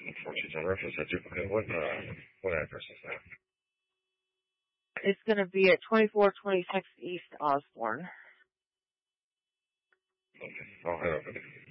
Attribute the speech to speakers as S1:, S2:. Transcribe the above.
S1: 14 reference at duplicate. What address is that?
S2: It's going to be at 2426 East Osborne.
S1: Okay, I'll head over there.